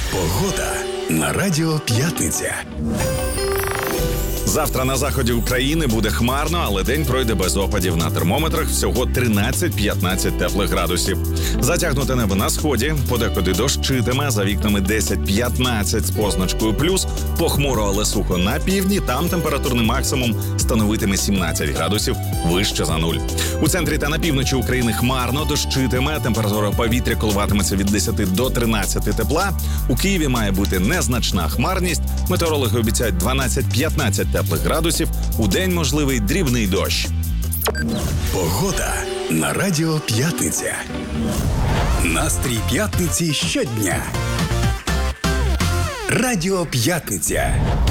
Погода на Радіо П'ятниця. Завтра на заході України буде хмарно, але день пройде без опадів. На термометрах всього 13-15 теплих градусів. Затягнуте небо на сході, подекуди дощитиме, за вікнами 10-15 з позначкою плюс. Похмуро, але сухо на півдні, там температурний максимум становитиме 17 градусів вище за нуль. У центрі та на півночі України хмарно, дощитиме, температура повітря коливатиметься від 10 до 13 тепла. У Києві має бути незначна хмарність. Метеорологи обіцяють 12-15 теплих градусів. У день можливий дрібний дощ. Погода на Радіо П'ятниця. Настрій п'ятниці щодня. Радіо П'ятниця.